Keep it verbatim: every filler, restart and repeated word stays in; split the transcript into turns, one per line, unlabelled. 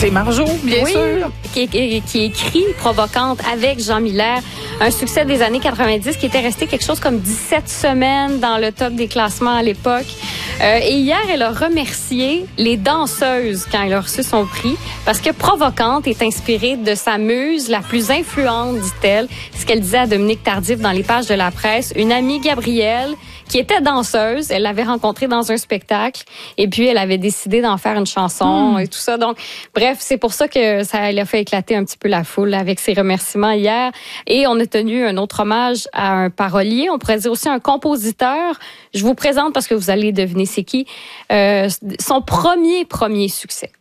C'est Marjo, bien
oui,
sûr.
Qui, qui, qui écrit Provocante avec Jean Miller. Un succès des années quatre-vingt-dix qui était resté quelque chose comme dix-sept semaines dans le top des classements à l'époque. Euh, et hier, elle a remercié les danseuses quand elle a reçu son prix parce que Provocante est inspirée de sa muse la plus influente, dit-elle. Ce qu'elle disait à Dominique Tardif dans les pages de la presse. Une amie, Gabrielle, qui était danseuse. Elle l'avait rencontrée dans un spectacle et puis elle avait décidé d'en faire une chanson mmh. et tout ça. Donc, bref, c'est pour ça que ça elle a fait éclater un petit peu la foule avec ses remerciements hier. Et on a tenu un autre hommage à un parolier. On pourrait dire aussi un compositeur. Je vous présente parce que vous allez deviner c'est qui. Euh, son premier, premier succès.